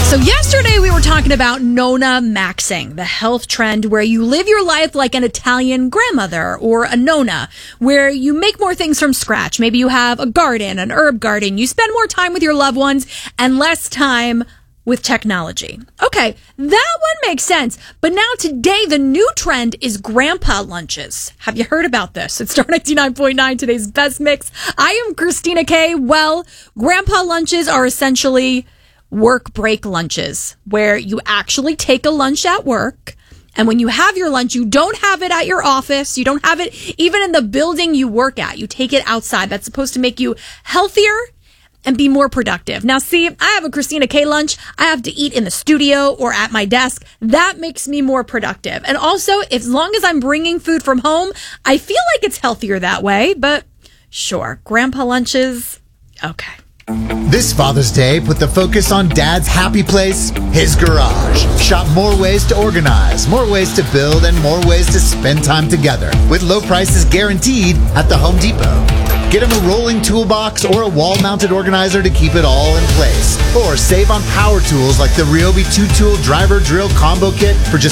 So yesterday we were talking about Nonna Maxing, the health trend where you live your life like an Italian grandmother or a nonna, where you make more things from scratch. Maybe you have a garden, an herb garden. You spend more time with your loved ones and less time with technology. Okay, that one makes sense. But now today, the new trend is grandpa lunches. Have you heard about this? It's Star 99.9, today's best mix. I am Christina Kay. Well, grandpa lunches are essentially work break lunches, where you actually take a lunch at work. And when you have your lunch, you don't have it at your office. You don't have it even in the building you work at. You take it outside. That's supposed to make you healthier and be more productive. Now, see, I have a Christina K lunch. I have to eat in the studio or at my desk. That makes me more productive. And also, as long as I'm bringing food from home, I feel like it's healthier that way. But sure, grandpa lunches, okay. This Father's Day, put the focus on Dad's happy place, his garage. Shop more ways to organize, more ways to build, and more ways to spend time together. With low prices guaranteed at the Home Depot. Get him a rolling toolbox or a wall-mounted organizer to keep it all in place. Or save on power tools like the Ryobi 2-tool driver drill combo kit for just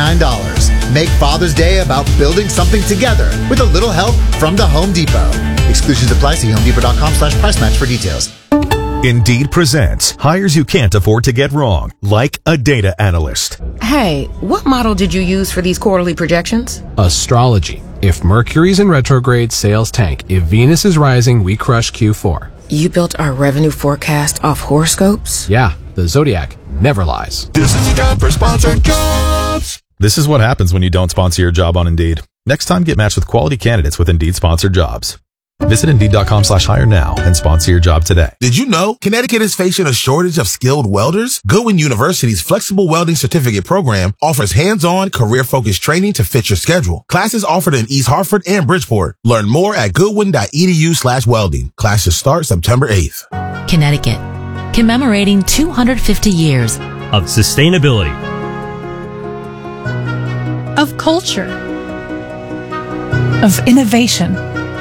$99. Make Father's Day about building something together with a little help from the Home Depot. Exclusions apply. See homedepot.com/price match for details. Indeed presents hires you can't afford to get wrong, like a data analyst. Hey, what model did you use for these quarterly projections? Astrology. If Mercury's in retrograde, sales tank. If Venus is rising, we crush Q4. You built our revenue forecast off horoscopes? Yeah, the Zodiac never lies. This is time for sponsored jobs. This is what happens when you don't sponsor your job on Indeed. Next time, get matched with quality candidates with Indeed sponsored jobs. Visit Indeed.com/hire now and sponsor your job today. Did you know Connecticut is facing a shortage of skilled welders? Goodwin University's flexible welding certificate program offers hands-on, career-focused training to fit your schedule. Classes offered in East Hartford and Bridgeport. Learn more at goodwin.edu/welding. Classes start September 8th. Connecticut, commemorating 250 years of sustainability, of culture, of innovation,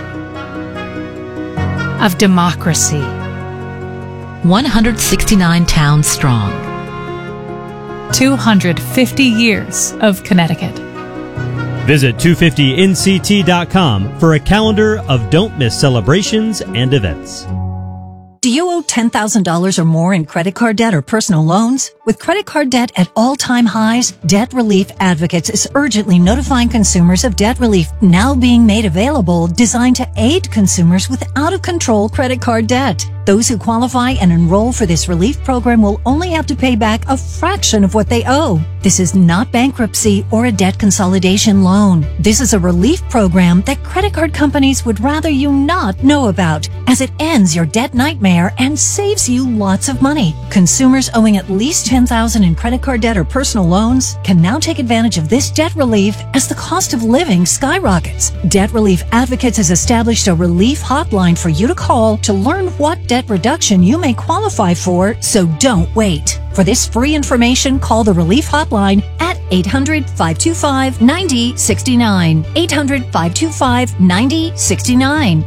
of democracy. 169 towns strong. 250 years of Connecticut. Visit 250nct.com for a calendar of don't miss celebrations and events. Do you owe $10,000 or more in credit card debt or personal loans? With credit card debt at all-time highs, Debt Relief Advocates is urgently notifying consumers of debt relief now being made available, designed to aid consumers with out-of-control credit card debt. Those who qualify and enroll for this relief program will only have to pay back a fraction of what they owe. This is not bankruptcy or a debt consolidation loan. This is a relief program that credit card companies would rather you not know about, as it ends your debt nightmare and saves you lots of money. Consumers owing at least $10,000 in credit card debt or personal loans can now take advantage of this debt relief as the cost of living skyrockets. Debt Relief Advocates has established a relief hotline for you to call to learn what debt reduction you may qualify for, so don't wait. For this free information, call the Relief Hotline at 800-525-9069. 800-525-9069.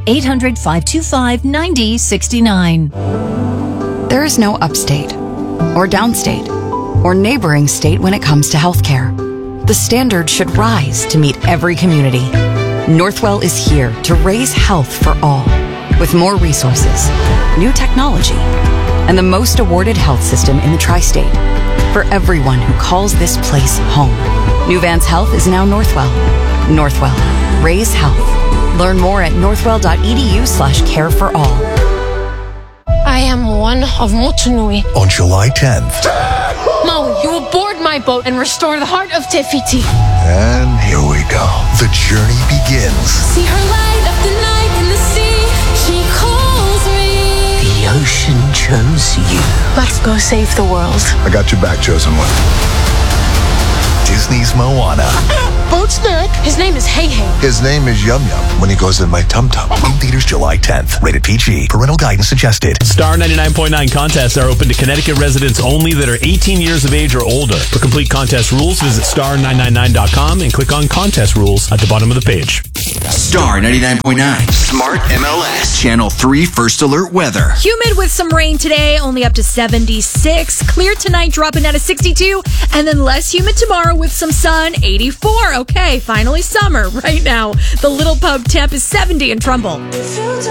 800-525-9069. There is no upstate or downstate or neighboring state when it comes to healthcare. The standard should rise to meet every community. Northwell is here to raise health for all, with more resources, new technology, and the most awarded health system in the tri-state for everyone who calls this place home. New Vance Health is now Northwell. Northwell. Raise health. Learn more at northwell.edu/care-for-all. I am one of Motunui. On July 10th. Maui, you will board my boat and restore the heart of Te Fiti. And here we go. The journey begins. See her light up the night in the sea. She calls me. The ocean chose you. Let's go save the world. I got your back, chosen one. Disney's Moana. Boat snack. His name is Hey Hey. His name is Yum Yum when he goes in my tum tum. In theaters July 10th. Rated PG. Parental guidance suggested. Star 99.9 contests are open to Connecticut residents only that are 18 years of age or older. For complete contest rules, visit star999.com and click on contest rules at the bottom of the page. Star 99.9. Smart MLS. Channel 3 First Alert Weather. Humid with some rain today, only up to 76. Clear tonight, dropping down to 62. And then less humid tomorrow with some sun, 84. Okay, finally summer right now. The Little Pub temp is 70 in Trumbull.